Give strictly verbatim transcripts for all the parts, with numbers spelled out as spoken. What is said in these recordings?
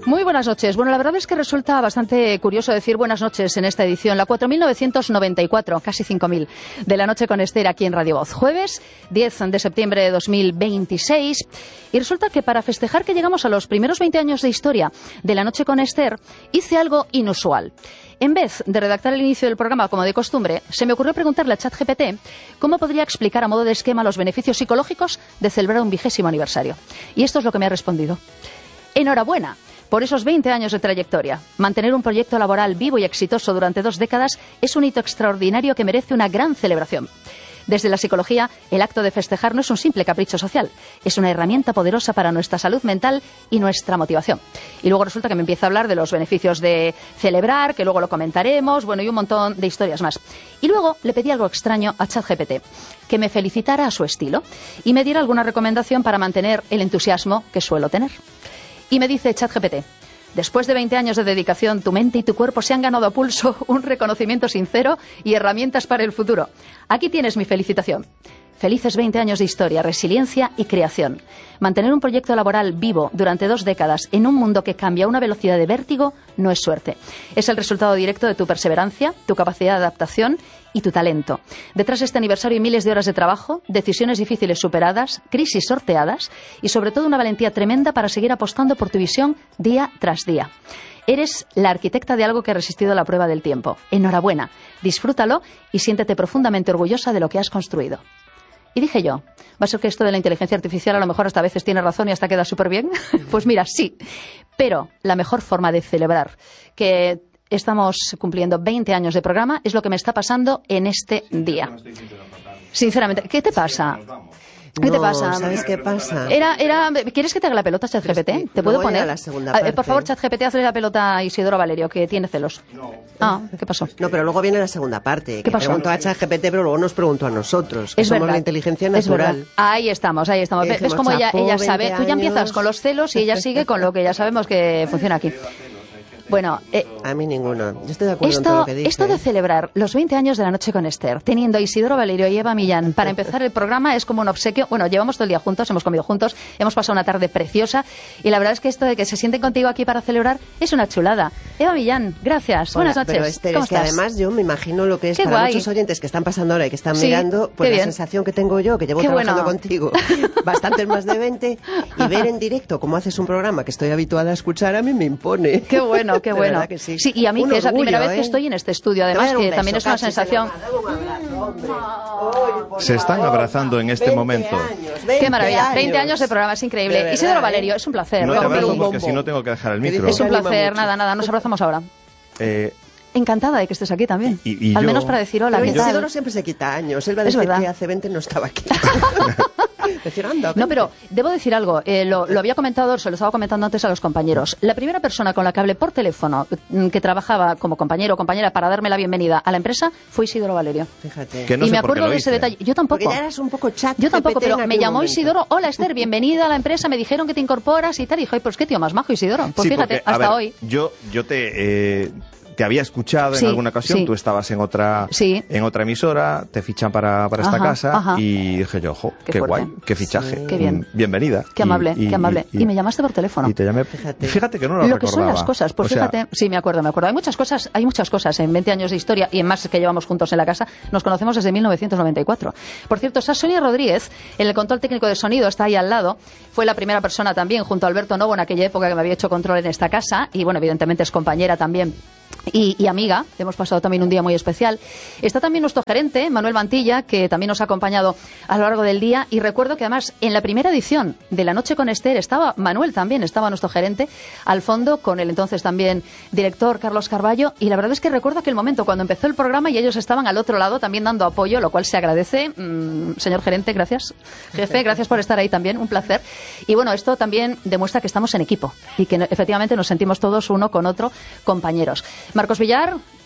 Muy buenas noches. Bueno, la verdad es que resulta bastante curioso decir buenas noches en esta edición, la cuatro mil novecientos noventa y cuatro, casi cinco mil, de La Noche con Esther aquí en Radio Voz. Jueves diez de septiembre de dos mil veintiséis. Y resulta que para festejar que llegamos a los primeros veinte años de historia de La Noche con Esther, hice algo inusual. En vez de redactar el inicio del programa como de costumbre, se me ocurrió preguntarle a ChatGPT cómo podría explicar a modo de esquema los beneficios psicológicos de celebrar un vigésimo aniversario. Y esto es lo que me ha respondido. Enhorabuena por esos veinte años de trayectoria. Mantener un proyecto laboral vivo y exitoso durante dos décadas es un hito extraordinario que merece una gran celebración. Desde la psicología, el acto de festejar no es un simple capricho social, es una herramienta poderosa para nuestra salud mental y nuestra motivación. Y luego resulta que me empieza a hablar de los beneficios de celebrar, que luego lo comentaremos, bueno, y un montón de historias más. Y luego le pedí algo extraño a ChatGPT, que me felicitara a su estilo y me diera alguna recomendación para mantener el entusiasmo que suelo tener. Y me dice ChatGPT: después de veinte años de dedicación, tu mente y tu cuerpo se han ganado a pulso un reconocimiento sincero y herramientas para el futuro. Aquí tienes mi felicitación. Felices veinte años de historia, resiliencia y creación. Mantener un proyecto laboral vivo durante dos décadas en un mundo que cambia a una velocidad de vértigo no es suerte. Es el resultado directo de tu perseverancia, tu capacidad de adaptación y tu talento. Detrás de este aniversario hay miles de horas de trabajo, decisiones difíciles superadas, crisis sorteadas y sobre todo una valentía tremenda para seguir apostando por tu visión día tras día. Eres la arquitecta de algo que ha resistido la prueba del tiempo. Enhorabuena, disfrútalo y siéntete profundamente orgullosa de lo que has construido. Y dije yo, ¿va a ser que esto de la inteligencia artificial a lo mejor hasta a veces tiene razón y hasta queda súper bien? Pues mira, sí. Pero la mejor forma de celebrar que estamos cumpliendo veinte años de programa es lo que me está pasando en este día. Sinceramente, ¿qué te pasa? ¿Qué no, te pasa? ¿Sabes qué pasa? Era, era, ¿Quieres que te haga la pelota, ChatGPT? ¿Te puedo poner? A la segunda a, parte. Por favor, ChatGPT, hazle la pelota a Isidoro Valerio, que tiene celos. No. Ah, ¿qué pasó? No, pero luego viene la segunda parte. ¿Qué que pasó? Preguntó a ChatGPT, pero luego nos preguntó a nosotros. Que Es somos verdad. la inteligencia Es natural. verdad. Ahí estamos, ahí estamos. Y ¿Ves dijimos, cómo ella, chapó, ella sabe? veinte Tú ya empiezas años. con los celos y ella sigue con lo que ya sabemos que funciona aquí. Bueno, eh, A mí ninguno. Yo estoy de acuerdo en todo esto, lo que dice. esto de celebrar los veinte años de La Noche con Esther, teniendo a Isidoro Valerio y Eva Millán para empezar el programa, es como un obsequio. Bueno, llevamos todo el día juntos, hemos comido juntos, hemos pasado una tarde preciosa y la verdad es que esto de que se sienten contigo aquí para celebrar es una chulada. Eva Millán, gracias. Hola, Buenas noches. Pero Esther, ¿Cómo es que estás? además yo me imagino lo que es Qué para guay. muchos oyentes que están pasando ahora y que están Sí, mirando, pues qué la bien. sensación que tengo yo, que llevo Qué trabajando bueno. contigo bastantes más de veinte, y ver en directo cómo haces un programa que estoy habituada a escuchar, a mí me impone. Qué bueno, qué De bueno. verdad que sí. y a mí, Un que es la orgullo, primera vez ¿eh? que estoy en este estudio, Te voy a además, dar un que beso, también es una Cachi, sensación. Selena, dame un abrazo, hombre. Ay, por Se están favor. abrazando en este veinte momento. años, Qué veinte maravilla. veinte años de programa, es De increíble. verdad, Isidoro ¿eh? Valerio, es un placer. No te Romper abrazo un porque bombo. si no tengo que dejar el ¿Qué micro. dices? Es un Te anima placer, mucho. nada, nada, nos abrazamos ahora. Eh, Encantada de que estés aquí también. Y- y Al yo- menos para decir hola, Pero ¿qué tal? Isidoro siempre se quita años. Él va a Es decir verdad. que hace veinte no estaba aquí. Decir, anda, No, veinte. pero debo decir algo. Eh, lo, lo había comentado, se lo estaba comentando antes a los compañeros. La primera persona con la que hablé por teléfono, mm, que trabajaba como compañero o compañera para darme la bienvenida a la empresa, fue Isidoro Valerio. Fíjate. Que no y sé me por qué acuerdo lo de ese hice. detalle. Yo tampoco. Porque ya eras un poco chat. Yo tampoco, G P T pero en me aquel llamó momento. Isidoro. Hola, Esther, bienvenida a la empresa. Me dijeron que te incorporas y tal. Y dije, "Ay, pues qué tío más majo, Isidoro. Pues sí, fíjate, porque, a hasta ver, hoy. Yo, yo te, eh, te había escuchado Sí, en alguna ocasión, sí. tú estabas en otra, Sí. en otra emisora, te fichan para, para esta Ajá, casa ajá. y dije yo, ojo, Qué qué, fuerte. guay, qué fichaje. Sí. Qué bien. Mm, Bienvenida. Qué Y- amable, y- qué amable. Y, y- me llamaste por teléfono. Y te llamé. Fíjate. Fíjate que no lo, Lo que son recordaba. las cosas, pues O sea, fíjate, sí, me acuerdo, me acuerdo. Hay muchas cosas, hay muchas cosas en veinte años de historia y en más que llevamos juntos en la casa. Nos conocemos desde mil novecientos noventa y cuatro. Por cierto, esa Sonia Rodríguez, en el control técnico de sonido, está ahí al lado. Fue la primera persona también, junto a Alberto Novo, en aquella época que me había hecho control en esta casa. Y bueno, evidentemente es compañera también. Y, y amiga, hemos pasado también un día muy especial. Está también nuestro gerente, Manuel Mantilla, que también nos ha acompañado a lo largo del día. Y recuerdo que además en la primera edición de La Noche con Esther estaba Manuel también, estaba nuestro gerente al fondo, con el entonces también director Carlos Carballo. Y la verdad es que recuerdo aquel momento cuando empezó el programa y ellos estaban al otro lado también dando apoyo, lo cual se agradece. Mm, señor gerente, gracias. Jefe, gracias por estar ahí también, un placer. Y bueno, esto también demuestra que estamos en equipo y que no- efectivamente nos sentimos todos uno con otro compañeros. Marcos Villar,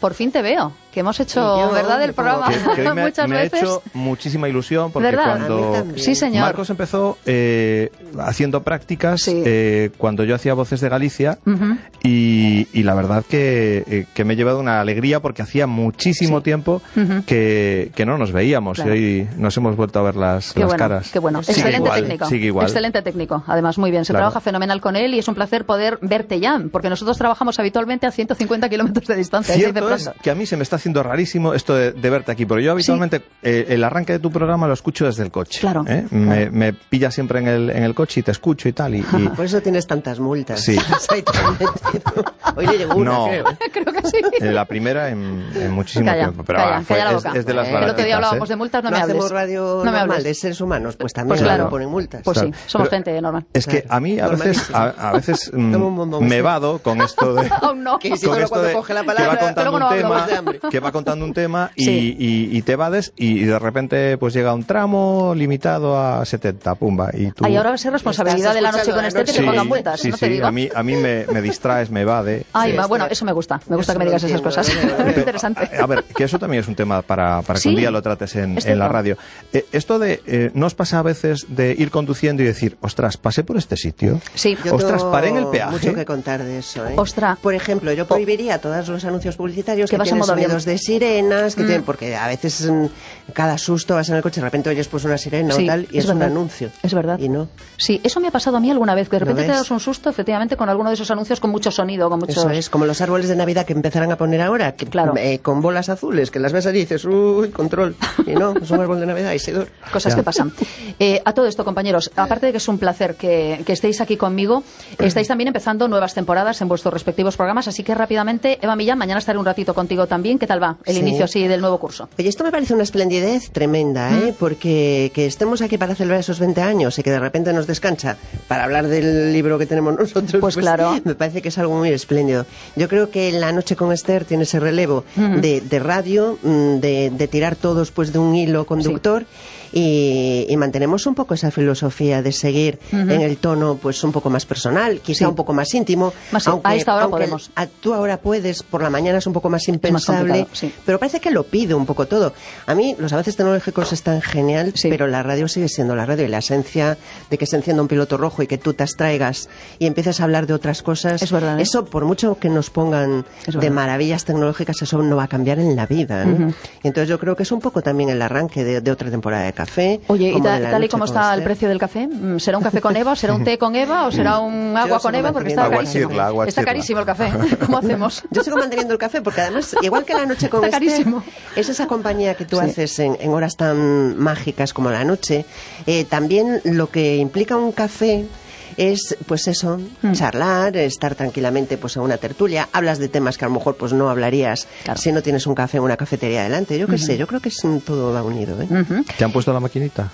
por fin te veo, que hemos hecho, yo ¿verdad?, me el pongo- programa Que, que hoy me, muchas me ha veces. hecho muchísima ilusión porque ¿Verdad? A mí cuando también. Sí, señor. Marcos empezó eh, haciendo prácticas Sí. eh, cuando yo hacía Voces de Galicia Ujú. y, y la verdad que, eh, que me he llevado una alegría porque hacía muchísimo Sí. tiempo Ujú. que, que no nos veíamos Claro. y hoy nos hemos vuelto a ver las, Qué las bueno, caras. qué bueno. Sigue Excelente igual, técnico. sigue igual. Excelente técnico. Además, muy bien. Se Claro. trabaja fenomenal con él y es un placer poder verte ya, porque nosotros trabajamos habitualmente a ciento cincuenta kilómetros de distancia. así de Cierto es pronto. que a mí se me está haciendo rarísimo esto de, de verte aquí, porque yo habitualmente eh, el arranque de tu programa lo escucho desde el coche. Claro, ¿eh? claro. Me, me pilla siempre en el, en el coche y te escucho y tal. Y, y- Por eso tienes tantas multas. Sí. Estás ahí tan metido. Hoy le llegó una, No. creo. ¿eh? Creo que sí. eh, la primera en, en muchísimo Calla, tiempo. Pero calla, ah, fue- calla la es, boca. es de las Eh, El otro baratitas, día hablábamos ¿eh? de multas, no, No me hables. hacemos radio no me normal hables. de seres humanos, pues también Pues claro. nos ponen multas. Pues sí, Claro. somos Pero- gente normal. Es que Claro. a mí a veces, a, Normalísimo. a veces mm, Toma un bombón, me sí. vado con esto de... Aún no. Que si con solo esto cuando de coge la que palabra, va contando luego no un hablo. tema, Más de hambre. que va contando un tema y, Sí. y, y te vades y, y de repente pues llega un tramo limitado a setenta, pumba. Y tú... Ay, ahora va a ser responsabilidad Estás de la noche escuchando con la este que noche. te pongan multas, sí, ¿no sí, te digo? a mí, a mí me, me distraes, me evade. Ay, Sí, ma- este- bueno, eso me gusta. Me gusta Eso que me lo digas esas entiendo, cosas. lo veo, lo veo. Interesante. A ver, que eso también es un tema para, para que Sí, un día lo trates en, es en la cierto. radio. Eh, esto de, eh, ¿no os pasa a veces de ir conduciendo y decir, ostras, pasé por este sitio? Sí. Yo Ostras, tengo paré en el peaje. mucho que contar de eso, ¿eh? Ostra. Por ejemplo, yo prohibiría todos los anuncios publicitarios Que que, vas en tienen modo avión. sonidos de sirenas, que Mm. tienen, porque a veces mm, cada susto vas en el coche, de repente oyes pues una sirena Sí, o tal, y es es, un verdad. anuncio. Es verdad. Y no. Sí, eso me ha pasado a mí alguna vez, que de ¿Lo repente te ves? das un susto, efectivamente, con alguno de esos anuncios con mucho sonido, con muchos... Eso es, como los árboles de Navidad que empezarán a poner ahora, que, Claro. eh, con bolas azules, que las ves allí y dices, uy, control. Y no, es un árbol de Navidad, Isidor. Cosas Ya. que pasan. Eh, a todo esto, compañeros, aparte de que es un placer que, que estéis aquí conmigo, estáis también empezando nuevas temporadas en vuestros respectivos programas, así que rápidamente, Eva Millán, mañana estaré un ratito contigo también. ¿Qué tal va el Sí. inicio así del nuevo curso? Oye, esto me parece una esplendidez tremenda, ¿eh? Mm. Porque que estemos aquí para celebrar esos veinte años y que de repente nos descansa para hablar del libro que tenemos nosotros, Pues claro. me parece que es algo muy espléndido. Yo creo que La Noche con Esther tiene ese relevo Mm. de, de radio, mm, de, de tirar todos pues de un hilo conductor. Y, y mantenemos un poco esa filosofía de seguir Ujú. en el tono pues un poco más personal, quizá Sí. un poco más íntimo. Más- a esta hora aunque podemos. a- tú ahora puedes, por la mañana es un poco más más impensable, complicado, sí. pero parece que lo pide un poco todo. A mí los avances tecnológicos están genial, Sí. pero la radio sigue siendo la radio y la esencia de que se encienda un piloto rojo y que tú te abstraigas y empieces a hablar de otras cosas. Es verdad, ¿eh? Eso, por mucho que nos pongan Es de verdad. maravillas tecnológicas, eso no va a cambiar en la vida, ¿no? Ujú. Y entonces yo creo que es un poco también el arranque de, de otra temporada de Café. Oye, ¿y como ta- de La tal y Noche como con está el Esther. precio del café? Mm, ¿Será un café con Eva, o será un té con Eva, o será un agua sigo con Eva? Porque está manteniendo- Agua carísimo. chirla, agua Está chirla. carísimo el café. ¿Cómo hacemos? Yo sigo manteniendo el café porque además, igual que La Noche con Está Esther, carísimo. es esa compañía que tú Sí. haces en, en horas tan mágicas como la noche. Eh, también lo que implica un café es, pues eso, Mm. charlar, estar tranquilamente pues en una tertulia. Hablas de temas que a lo mejor pues no hablarías Claro. si no tienes un café en una cafetería delante. Yo qué sé, yo creo que es, todo va unido, ¿eh? Ujú. ¿Te han puesto la maquinita?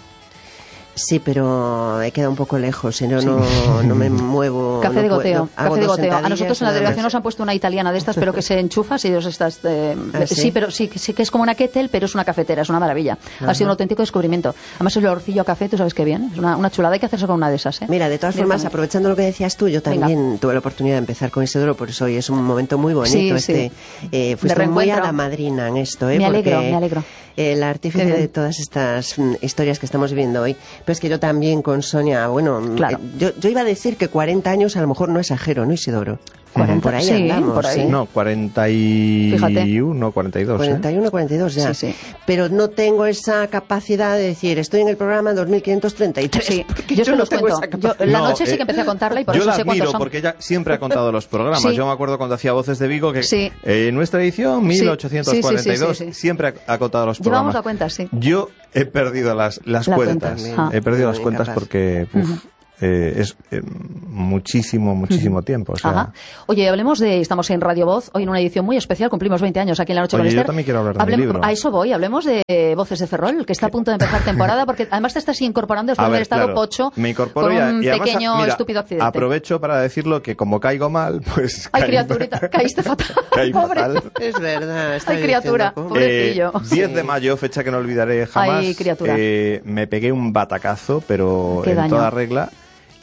Sí, pero he quedado un poco lejos, si no, no, no me muevo. Café no de puedo- goteo, hago café de dos goteo. A nosotros sentadillas en la nada delegación más. nos han puesto una italiana de estas, pero que se enchufa si os estás... eh, ¿Ah, sí? sí? pero sí, sí que es como una kettle, pero es una cafetera, es una maravilla. Ha sido un auténtico descubrimiento. Además el olorcillo a café, tú sabes qué bien, es una, una chulada, hay que hacerse con una de esas, ¿eh? Mira, de todas formas, Directamente. aprovechando lo que decías tú, yo también tuve la oportunidad de empezar con Isidoro, por eso hoy es un momento muy bonito. Sí, este, sí. eh, De fuiste muy reencuentro. hada madrina en esto, ¿eh? Me alegro, porque me alegro. El artífice Qué bien. de todas estas mm, historias que estamos viviendo hoy. Pero es que yo también con Sonia, bueno, mm, Claro. eh, yo, yo iba a decir que cuarenta años a lo mejor no exagero, ¿no, Isidoro? cuarenta, por ahí sí, andamos, por ahí. ¿eh? No, cuarenta y uno, cuarenta y dos. ¿eh? cuarenta y uno, cuarenta y dos ya. Sí, sí. Pero no tengo esa capacidad de decir, estoy en el programa dos mil quinientos treinta y tres. Sí, porque yo se no los tengo cuento. esa Yo, capacidad. la No, noche sí eh, que empecé a contarla y por yo eso la sé cuántos admiro son. porque ella siempre ha contado los programas. Sí. Yo me acuerdo cuando hacía Voces de Vigo que Sí. eh, en nuestra edición mil ochocientos cuarenta y dos Sí, sí, sí, sí. siempre ha, ha contado los Llevamos programas. la cuenta, sí. Yo he perdido las, las La cuentas. cuenta. Ah. He perdido las Muy cuentas capaz. porque uf, eh, es eh, muchísimo, muchísimo tiempo. O sea, Ajá. Oye, hablemos de... Estamos en Radio Voz, hoy en una edición muy especial, cumplimos veinte años aquí en La Noche Oye, con yo Esther. también quiero hablar de mi Hablem- libro. A eso voy, hablemos de Voces de Ferrol, que está a punto de empezar temporada, porque además te estás incorporando después A de ver, haber estado claro, pocho me incorporo con y, a- un y además, pequeño mira, estúpido accidente. aprovecho para decirlo que como caigo mal, pues... Ay, caí- criaturita, caíste fatal. caí Pobre. fatal. Es verdad. estaba Ay, criatura. diciendo, ¿cómo? Pobrecillo. Eh, diez Sí. de mayo, fecha que no olvidaré jamás. Ay, criatura. eh, me pegué un batacazo, pero Qué en daño. toda regla.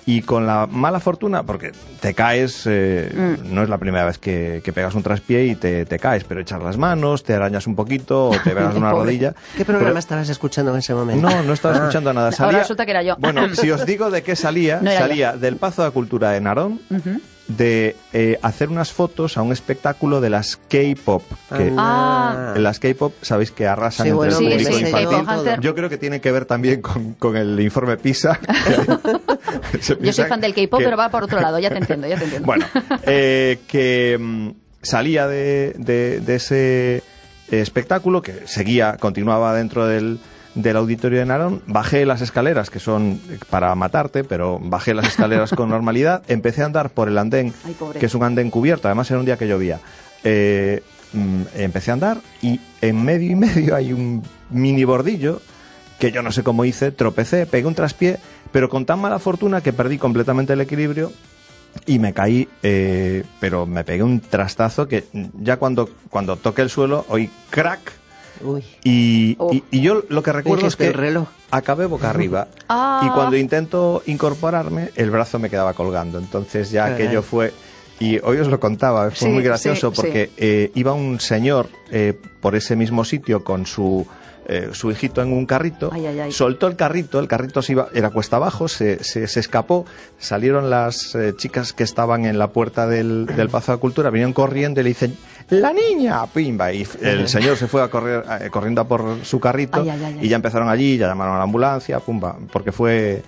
Y con la mala fortuna, porque te caes, eh, mm. no es la primera vez que, que pegas un traspié y te, te caes, pero echas las manos, te arañas un poquito o te pegas una rodilla. ¿Qué programa pero... estabas escuchando en ese momento? No, no estaba ah. escuchando nada. Salía... Ahora resulta que era yo. Bueno, si os digo de qué salía, no salía yo. del Pazo de Cultura de Narón, uh-huh. de eh, hacer unas fotos a un espectáculo de las K-pop. Que ah. En las K-pop sabéis que arrasan sí, entre bueno, el sí, público sí, infantil. sí, yo creo que tiene que ver también con, con el informe PISA. Yo soy fan del K-pop, que... pero va por otro lado, ya te entiendo, ya te entiendo. Bueno, eh, que mm, salía de, de, de ese espectáculo, que seguía, continuaba dentro del... del auditorio de Narón, bajé las escaleras, que son para matarte, pero bajé las escaleras con normalidad, empecé a andar por el andén, Ay, que es un andén cubierto, además era un día que llovía. Eh, mm, empecé a andar y en medio y medio hay un mini bordillo, que yo no sé cómo hice, tropecé, pegué un traspié, pero con tan mala fortuna que perdí completamente el equilibrio y me caí, eh, pero me pegué un trastazo que ya cuando, cuando toqué el suelo oí crack. Uy. Y, oh. y, y yo lo que recuerdo es que el reloj. acabé boca arriba ah. y cuando intento incorporarme el brazo me quedaba colgando, entonces ya Caray. aquello fue, y hoy os lo contaba, fue sí, muy gracioso sí, porque sí. Eh, iba un señor eh, por ese mismo sitio con su eh, su hijito en un carrito, ay, ay, ay. soltó el carrito, el carrito se iba, era cuesta abajo, se, se, se escapó, salieron las eh, chicas que estaban en la puerta del, del Pazo de Cultura, vinieron corriendo y le dicen ¡la niña! ¡Pimba! Y el señor se fue a correr, eh, corriendo a por su carrito ay, ay, ay, y ya empezaron allí, ya llamaron a la ambulancia, pumba, porque fue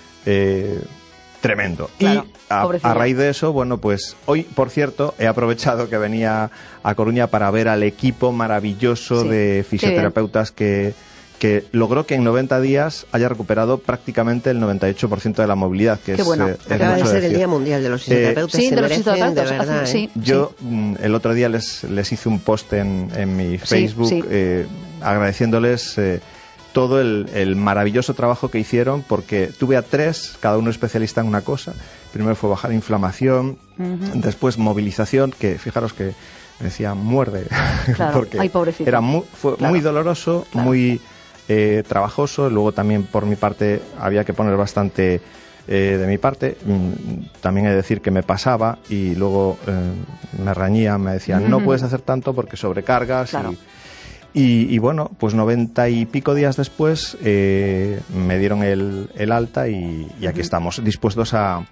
eh, tremendo. Claro, y a, a raíz de eso, bueno, pues hoy, por cierto, he aprovechado que venía a Coruña para ver al equipo maravilloso sí, de fisioterapeutas que, que logró que en noventa días haya recuperado prácticamente el noventa y ocho por ciento de la movilidad, que Qué es, bueno. eh, es Acaba de ser decir. el Día Mundial de los Fisioterapeutas. Eh, sí, de los fisioterapeutas, de verdad, sí, ¿eh? Yo sí. mm, el otro día les, les hice un post en, en mi Facebook sí, sí. Eh, agradeciéndoles eh, todo el, el maravilloso trabajo que hicieron, porque tuve a tres, cada uno especialista en una cosa. Primero fue bajar inflamación, uh-huh. después movilización, que fijaros que me decía muerde, claro. porque Ay, pobrecito. era muy, fue claro. muy doloroso, claro. muy eh, trabajoso. Luego también por mi parte había que poner bastante eh, de mi parte. También he de decir que me pasaba y luego eh, me reñían, me decían uh-huh. no puedes hacer tanto porque sobrecargas. Claro. y Y, y bueno, pues noventa y pico días después eh, me dieron el, el alta y, y aquí uh-huh. estamos dispuestos a,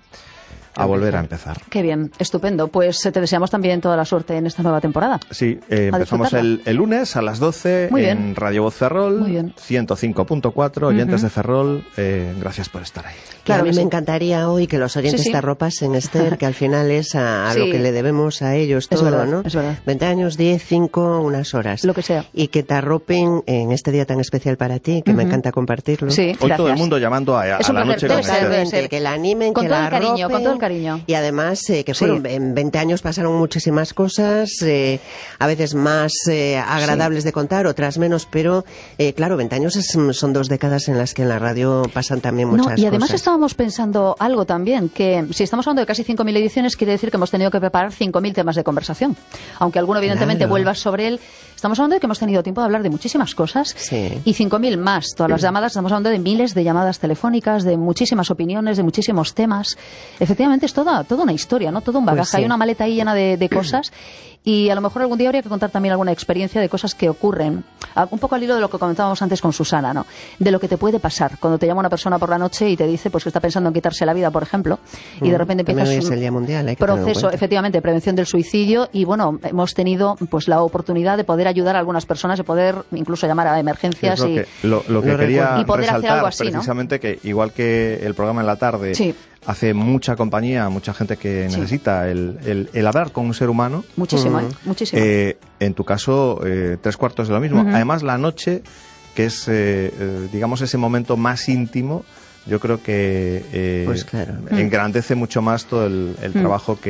a volver a empezar. Qué bien, estupendo. Pues te deseamos también toda la suerte en esta nueva temporada. Sí, eh, empezamos el, el lunes a las doce Muy en bien. Radio Voz Ferrol, Muy bien. ciento cinco punto cuatro, oyentes uh-huh. de Ferrol, eh, gracias por estar ahí. Claro, a mí sí. me encantaría hoy que los oyentes sí, sí. te arropasen, Esther, que al final es a, a sí. lo que le debemos a ellos todo, es verdad, ¿no? Es verdad. veinte años, diez, cinco, unas horas. Lo que sea. Y que te arropen en este día tan especial para ti, que uh-huh. me encanta compartirlo. Sí, hoy gracias. todo el mundo llamando a, a, es a la noche con Exactamente, que la animen, con que todo la el cariño, arropen. Con todo el cariño. Y además, eh, que fueron, sí. en veinte años pasaron muchísimas cosas, eh, a veces más eh, agradables sí. de contar, otras menos, pero eh, claro, veinte años es, son dos décadas en las que en la radio pasan también muchas cosas. No, y además cosas. Estábamos pensando algo también, que si estamos hablando de casi cinco mil ediciones, quiere decir que hemos tenido que preparar cinco mil temas de conversación. Aunque alguno evidentemente claro. vuelva sobre él, estamos hablando de que hemos tenido tiempo de hablar de muchísimas cosas sí. y cinco mil más. Todas las llamadas, estamos hablando de miles de llamadas telefónicas, de muchísimas opiniones, de muchísimos temas. Efectivamente es toda, toda una historia, ¿no? Todo un bagaje. Pues sí. Hay una maleta ahí llena de, de cosas y a lo mejor algún día habría que contar también alguna experiencia de cosas que ocurren. Un poco al hilo de lo que comentábamos antes con Susana, ¿no? De lo que te puede pasar cuando te llama una persona por la noche y te dice pues que está pensando en quitarse la vida, por ejemplo, y de repente empiezas También es el Día Mundial, hay que proceso, efectivamente, prevención del suicidio y bueno, hemos tenido pues la oportunidad de poder ayudar a algunas personas, de poder incluso llamar a emergencias es lo y que, lo, lo que lo quería y poder resaltar hacer algo así, precisamente, ¿no? Que igual que el programa en la tarde sí. hace mucha compañía, mucha gente que sí. necesita el, el, el hablar con un ser humano. Muchísimo, uh-huh. ¿eh? Muchísimo. Eh, en tu caso, eh, tres cuartos de lo mismo. Uh-huh. Además, la noche, que es, eh, eh, digamos, ese momento más íntimo, yo creo que eh, pues claro. engrandece mucho más todo el, el uh-huh. trabajo que,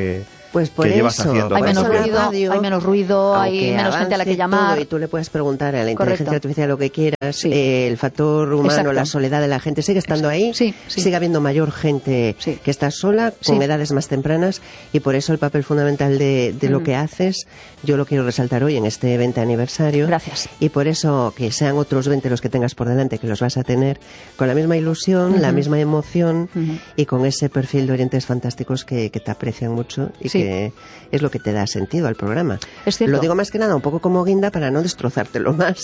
Pues por que eso, llevas haciendo. Hay menos eso la ruido, radio, hay menos ruido, hay aunque menos gente a la que avance llamar. todo y tú le puedes preguntar a la Correcto. inteligencia artificial lo que quieras, Sí. eh, el factor humano, Exacto. la soledad de la gente sigue estando ahí, Sí, sí. sigue habiendo mayor gente Sí. que está sola, con Sí. edades más tempranas, y por eso el papel fundamental de, de lo que haces, yo lo quiero resaltar hoy en este veinte aniversario. Gracias. Y por eso que sean otros veinte los que tengas por delante, que los vas a tener con la misma ilusión, la misma emoción Ujú. y con ese perfil de oyentes fantásticos que, que te aprecian mucho y Sí. que es lo que te da sentido al programa. Es cierto. Lo digo más que nada un poco como guinda para no destrozártelo más.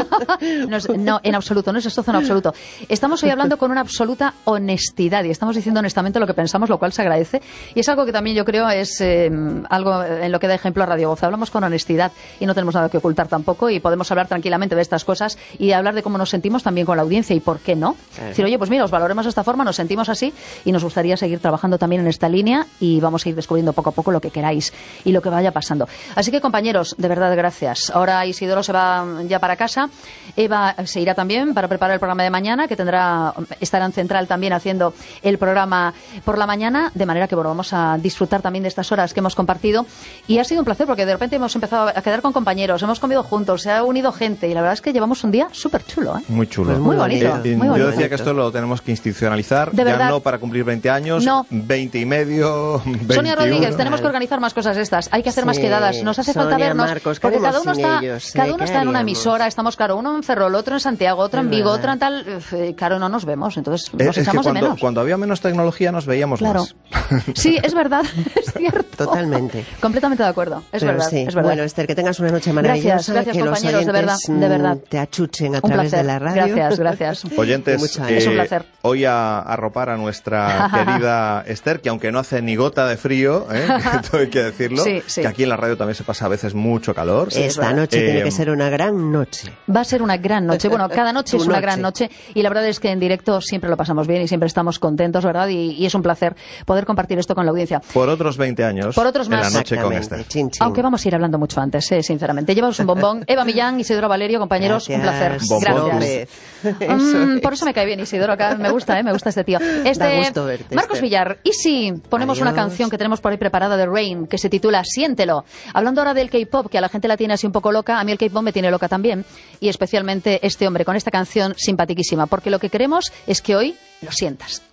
No, es- no, en absoluto, no es esto en absoluto. Estamos hoy hablando con una absoluta honestidad y estamos diciendo honestamente lo que pensamos, lo cual se agradece. Y es algo que también yo creo es eh, algo en lo que da ejemplo a Radio Voz. Hablamos con honestidad y no tenemos nada que ocultar tampoco y podemos hablar tranquilamente de estas cosas y hablar de cómo nos sentimos también con la audiencia y por qué no. Claro. Decir, oye, pues mira, os valoremos de esta forma, nos sentimos así y nos gustaría seguir trabajando también en esta línea y vamos a ir descubriendo poco a poco lo que queráis y lo que vaya pasando. Así que, compañeros, de verdad, gracias. Ahora Isidoro se va ya para casa. Eva se irá también para preparar el programa de mañana, que tendrá estará en Central también haciendo el programa por la mañana, de manera que bueno, vamos a disfrutar también de estas horas que hemos compartido. Y ha sido un placer porque de repente hemos empezado a quedar con compañeros, hemos comido juntos, se ha unido gente y la verdad es que llevamos un día súper chulo, ¿eh? Muy chulo. Pues Muy bonito, Eh, eh, muy yo bonito. decía que esto lo tenemos que institucionalizar, De ya verdad. no para cumplir veinte años, No. veinte y medio, Sonia veintiuno. Rodríguez, tenemos que organizar más cosas estas. Hay que hacer más Sí, quedadas. Nos hace falta Sonia, vernos. Marcos, ¿qué porque haremos cada uno sin está, ellos, eh? cada uno ¿Qué está en una haríamos? emisora. Estamos, claro, uno en Ferrol, otro en Santiago, otro en Es Vigo, verdad. otro en tal. eh, Claro, no nos vemos. Entonces Es, nos es que echamos de cuando, menos. cuando había menos tecnología nos veíamos Claro. más. Sí, es verdad. Es cierto. Totalmente. Completamente de acuerdo. Es Pero verdad. sí. Es verdad. Bueno, Esther, que tengas una noche maravillosa, Gracias, gracias, que los compañeros, de oyentes verdad, de verdad. mm, te achuchen a Un través placer. de la radio. Gracias, gracias. Oyentes, Mucho eh, Es un placer. hoy a arropar a nuestra querida Esther, que aunque no hace ni gota de frío, ¿eh? Esto hay que decirlo, Sí, sí. que aquí en la radio también se pasa a veces mucho calor. Esta verdad. noche tiene Eh, que ser una gran noche. Va a ser una gran noche. Bueno, cada noche Tu es una noche. gran noche y la verdad es que en directo siempre lo pasamos bien y siempre estamos contentos, ¿verdad? Y, y es un placer poder compartir esto con la audiencia. Por otros veinte años, Por otros en la más. noche con Exactamente. Esther. Chin, chin. Aunque vamos a ir hablando mucho antes, eh, sinceramente. Llevamos un bombón. Eva Millán, Isidoro Valerio, compañeros, un placer. Gracias, Bombón. Gracias. López. Mm, Eso por es. eso me cae bien Isidoro, acá me gusta, ¿eh? Me gusta este tío. Este, Da gusto verte, Marcos Esther. Villar, ¿y si ponemos una Adiós. canción que tenemos por ahí preparada de Rain, que se titula Siéntelo? Hablando ahora del K-pop, que a la gente la tiene así un poco loca, a mí el K-pop me tiene loca también, y especialmente este hombre con esta canción simpaticísima, porque lo que queremos es que hoy lo sientas.